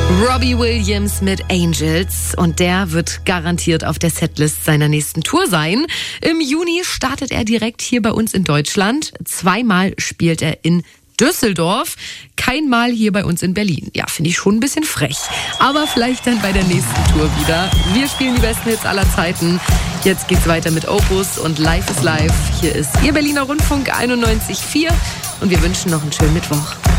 Robbie Williams mit Angels und der wird garantiert auf der Setlist seiner nächsten Tour sein. Im Juni startet er direkt hier bei uns in Deutschland. 2-mal spielt er in Düsseldorf, kein Mal hier bei uns in Berlin. Ja, finde ich schon ein bisschen frech. Aber vielleicht dann bei der nächsten Tour wieder. Wir spielen die besten Hits aller Zeiten. Jetzt geht's weiter mit Opus und Life is Life. Hier ist Ihr Berliner Rundfunk 91.4 und wir wünschen noch einen schönen Mittwoch.